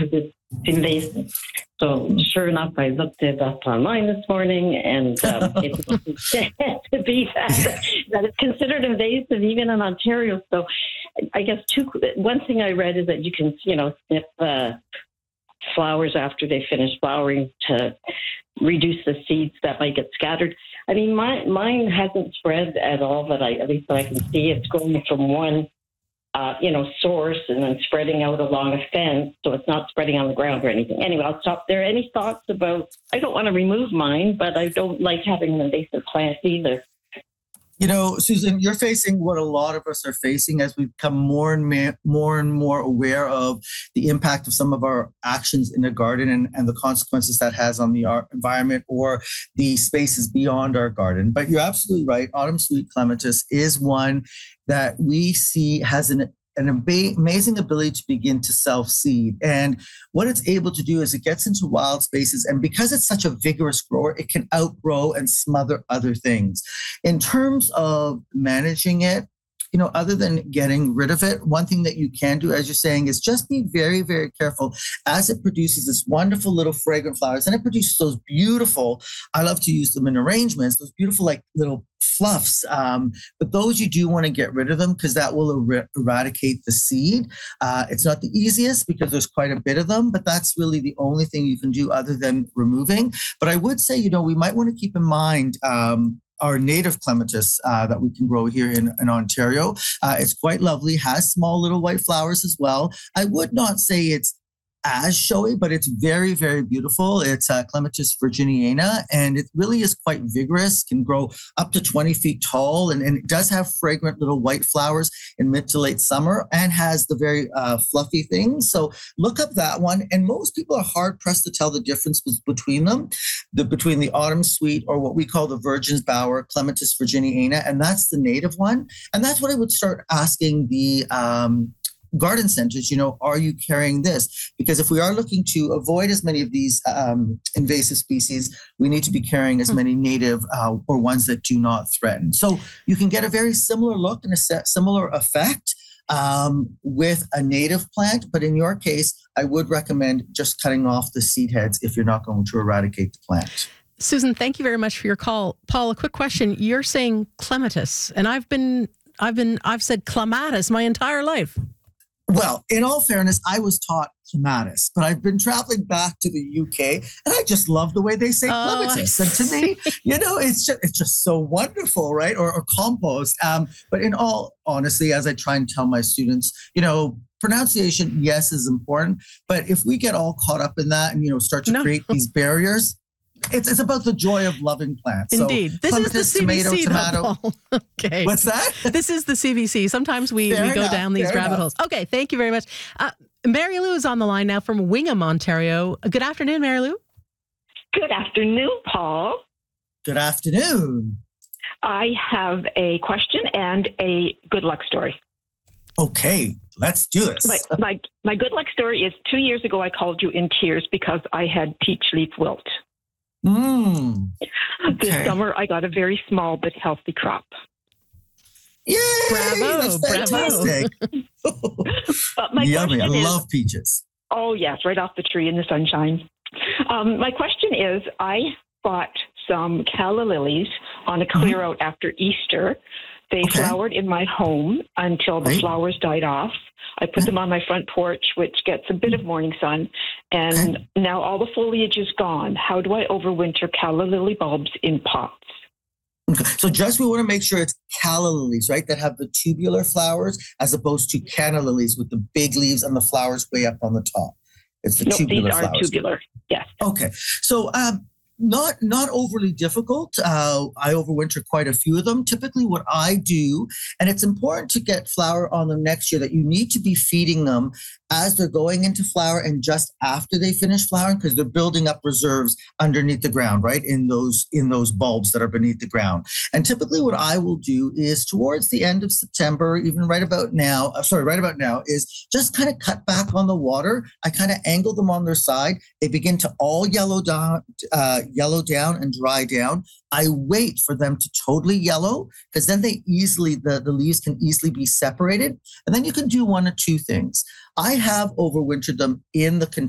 because it's invasive. So sure enough, I looked it up online this morning, and it's said to be that it's considered invasive even in Ontario. So I guess one thing I read is that you can, snip flowers after they finish flowering to reduce the seeds that might get scattered. I mean, mine hasn't spread at all, but at least I can see it's going from one source and then spreading out along a fence, so it's not spreading on the ground or anything. Anyway, I'll stop there. Any thoughts about, I don't want to remove mine, but I don't like having an invasive plant either. Susan, you're facing what a lot of us are facing as we become more and more aware of the impact of some of our actions in the garden and the consequences that has on the environment or the spaces beyond our garden. But you're absolutely right. Autumn sweet clematis is one that we see has an amazing ability to begin to self-seed. And what it's able to do is it gets into wild spaces. And because it's such a vigorous grower, it can outgrow and smother other things. In terms of managing it, other than getting rid of it, one thing that you can do, as you're saying, is just be very, very careful as it produces this wonderful little fragrant flowers. And it produces those beautiful, I love to use them in arrangements, those beautiful like little fluffs. But those you do want to get rid of them because that will eradicate the seed. It's not the easiest because there's quite a bit of them, but that's really the only thing you can do other than removing. But I would say, we might want to keep in mind our native clematis that we can grow here in Ontario. It's quite lovely, has small little white flowers as well. I would not say it's as showy, but it's very, very beautiful. It's Clematis virginiana, and it really is quite vigorous, can grow up to 20 feet tall, and it does have fragrant little white flowers in mid to late summer and has the very fluffy things. So look up that one. And most people are hard pressed to tell the difference between them, between the autumn sweet or what we call the virgin's bower, Clematis virginiana, and that's the native one. And that's what I would start asking the garden centers, are you carrying this? Because if we are looking to avoid as many of these invasive species, we need to be carrying as many native or ones that do not threaten. So you can get a very similar look and a similar effect with a native plant. But in your case, I would recommend just cutting off the seed heads if you're not going to eradicate the plant. Susan, thank you very much for your call. Paul, a quick question. You're saying clematis, and I've said clematis my entire life. Well, in all fairness, I was taught clematis, but I've been traveling back to the UK, and I just love the way they say clematis. And to me, it's just so wonderful, right? Or compost. But in all honesty, as I try and tell my students, pronunciation, yes, is important. But if we get all caught up in that and start to create these barriers, it's about the joy of loving plants. Indeed. So, this is the CBC, tomato. Paul. Okay. What's that? This is the CBC. Sometimes we go down these rabbit holes. Okay, thank you very much. Mary Lou is on the line now from Wingham, Ontario. Good afternoon, Mary Lou. Good afternoon, Paul. Good afternoon. I have a question and a good luck story. Okay, let's do this. My good luck story is 2 years ago I called you in tears because I had peach leaf wilt. This summer, I got a very small but healthy crop. Yay! Bravo! That's fantastic. Yummy! I love peaches. Oh yes, right off the tree in the sunshine. My question is: I bought some calla lilies on a clear out after Easter. They flowered in my home until the flowers died off. I put them on my front porch, which gets a bit of morning sun, and now all the foliage is gone. How do I overwinter calla lily bulbs in pots? Okay. So just we want to make sure it's calla lilies, right, that have the tubular flowers as opposed to canna lilies with the big leaves and the flowers way up on the top. It's the tubular flowers. These are tubular, yes. Okay. So not overly difficult. I overwinter quite a few of them. Typically what I do, and it's important to get flower on them next year, that you need to be feeding them as they're going into flower and just after they finish flowering, because they're building up reserves underneath the ground, right? In those bulbs that are beneath the ground. And typically what I will do is towards the end of September, even right about now, is just kind of cut back on the water. I kind of angle them on their side. They begin to all yellow down and dry down. I wait for them to totally yellow because then the leaves can easily be separated. And then you can do one or two things. I have overwintered them in the container